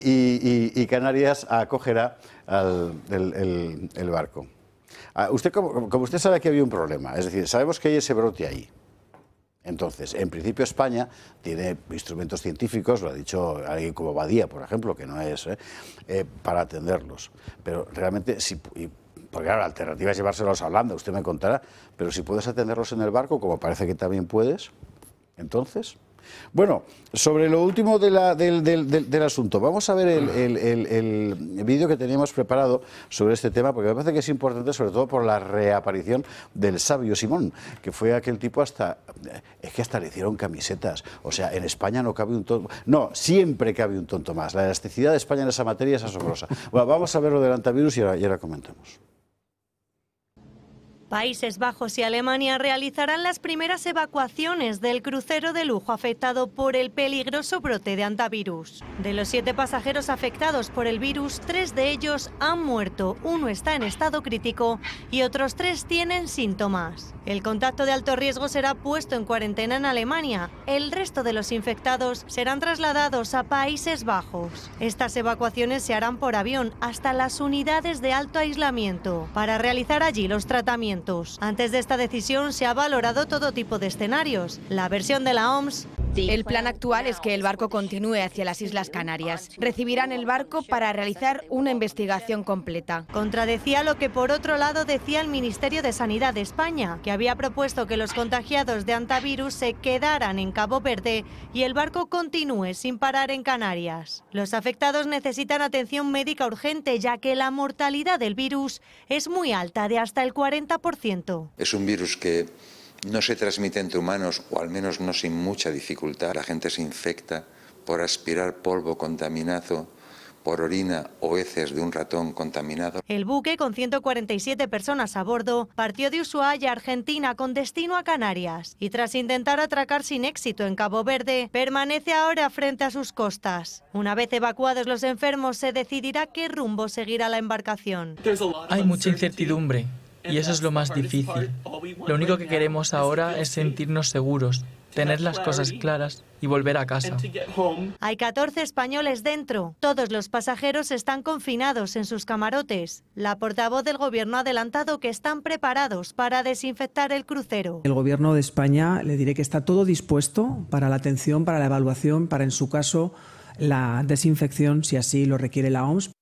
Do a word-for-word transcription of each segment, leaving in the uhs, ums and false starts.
y, y, y Canarias acogerá al, el, el, el barco. Usted, como, como usted sabe que había un problema, es decir, sabemos que hay ese brote ahí. Entonces, en principio España tiene instrumentos científicos, lo ha dicho alguien como Badía, por ejemplo, que no es, eh, eh, para atenderlos. Pero realmente, si, y, porque claro, la alternativa es llevárselos a Holanda, usted me contará, pero si puedes atenderlos en el barco, como parece que también puedes, entonces... Bueno, sobre lo último de la, del, del, del, del asunto, vamos a ver el, el, el, el vídeo que teníamos preparado sobre este tema, porque me parece que es importante, sobre todo por la reaparición del sabio Simón, que fue aquel tipo hasta, es que hasta le hicieron camisetas, o sea, en España no cabe un tonto, no, siempre cabe un tonto más, la elasticidad de España en esa materia es asombrosa. Bueno, vamos a ver lo del antivirus y ahora, y ahora comentamos. Países Bajos y Alemania realizarán las primeras evacuaciones del crucero de lujo afectado por el peligroso brote de hantavirus. De los siete pasajeros afectados por el virus, tres de ellos han muerto, uno está en estado crítico y otros tres tienen síntomas. El contacto de alto riesgo será puesto en cuarentena en Alemania. El resto de los infectados serán trasladados a Países Bajos. Estas evacuaciones se harán por avión hasta las unidades de alto aislamiento para realizar allí los tratamientos. Antes de esta decisión se ha valorado todo tipo de escenarios. La versión de la O M S... El plan actual es que el barco continúe hacia las Islas Canarias. Recibirán el barco para realizar una investigación completa. Contradecía lo que por otro lado decía el Ministerio de Sanidad de España, que había propuesto que los contagiados de hantavirus se quedaran en Cabo Verde y el barco continúe sin parar en Canarias. Los afectados necesitan atención médica urgente, ya que la mortalidad del virus es muy alta, de hasta el cuarenta por ciento. Es un virus que no se transmite entre humanos, o al menos no sin mucha dificultad. La gente se infecta por aspirar polvo contaminado, por orina o heces de un ratón contaminado. El buque, con ciento cuarenta y siete personas a bordo, partió de Ushuaia, Argentina, con destino a Canarias. Y tras intentar atracar sin éxito en Cabo Verde, permanece ahora frente a sus costas. Una vez evacuados los enfermos, se decidirá qué rumbo seguirá la embarcación. Hay mucha incertidumbre. Y eso es lo más difícil. Lo único que queremos ahora es sentirnos seguros, tener las cosas claras y volver a casa. Hay catorce españoles dentro. Todos los pasajeros están confinados en sus camarotes. La portavoz del Gobierno ha adelantado que están preparados para desinfectar el crucero. El Gobierno de España, le diré que está todo dispuesto para la atención, para la evaluación, para, en su caso, la desinfección, si así lo requiere la O M S.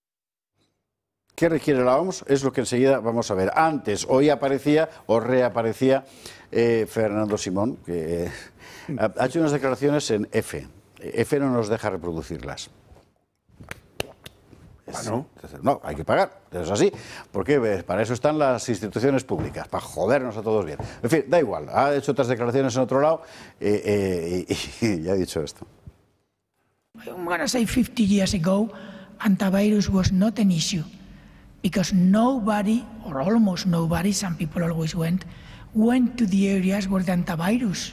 ¿Qué requiere la O M S? Es lo que enseguida vamos a ver. Antes, hoy aparecía o reaparecía eh, Fernando Simón, que eh, ha hecho unas declaraciones en F. F no nos deja reproducirlas. Ah, ¿no? No, hay que pagar, es así, porque para eso están las instituciones públicas, para jodernos a todos bien. En fin, da igual, ha hecho otras declaraciones en otro lado eh, eh, y, y ya ha dicho esto. I'm going to say fifty years ago, antivirus was not an issue. Because nobody, or almost nobody, some people always went, went to the areas where the antivirus.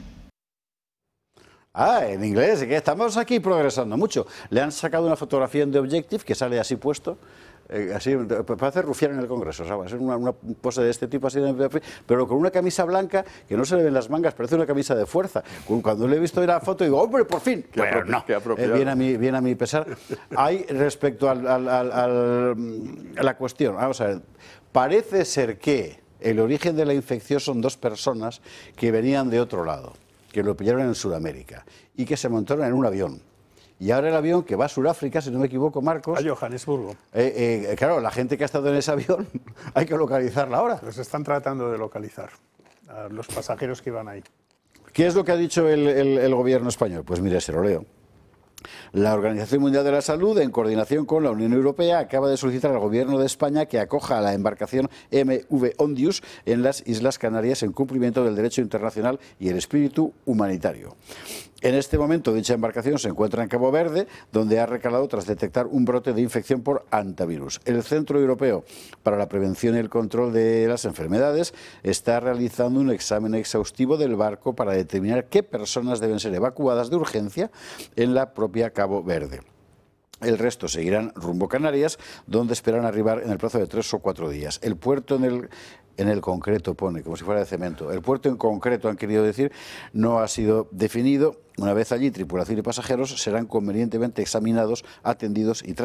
Ah, en inglés, que estamos aquí progresando mucho. Le han sacado una fotografía en The Objective que sale así puesto, eh, así, parece rufián en el Congreso, ¿sabes? Es una, una pose de este tipo así, pero con una camisa blanca que no se le ven las mangas, parece una camisa de fuerza. Cuando le he visto la foto digo, ¡hombre, por fin! Qué Pero no, eh, viene, a mi, viene a mi pesar. Hay, respecto al, al, al, al, a la cuestión, vamos a ver, parece ser que el origen de la infección son dos personas que venían de otro lado, que lo pillaron en Sudamérica y que se montaron en un avión. Y ahora el avión que va a Sudáfrica, si no me equivoco, Marcos... A Johannesburgo. Eh, eh, claro, la gente que ha estado en ese avión hay que localizarla ahora. Los están tratando de localizar, a los pasajeros que iban ahí. ¿Qué es lo que ha dicho el, el, el gobierno español? Pues mire, se lo leo. La Organización Mundial de la Salud, en coordinación con la Unión Europea, acaba de solicitar al Gobierno de España que acoja a la embarcación M V Ondius en las Islas Canarias en cumplimiento del derecho internacional y el espíritu humanitario. En este momento, dicha embarcación se encuentra en Cabo Verde, donde ha recalado tras detectar un brote de infección por hantavirus. El Centro Europeo para la Prevención y el Control de las Enfermedades está realizando un examen exhaustivo del barco para determinar qué personas deben ser evacuadas de urgencia en la propia Cabo Verde. El resto seguirán rumbo Canarias, donde esperan arribar en el plazo de tres o cuatro días. El puerto en el, en el concreto pone, como si fuera de cemento. El puerto en concreto, han querido decir, no ha sido definido. Una vez allí, tripulación y pasajeros serán convenientemente examinados, atendidos y tratados.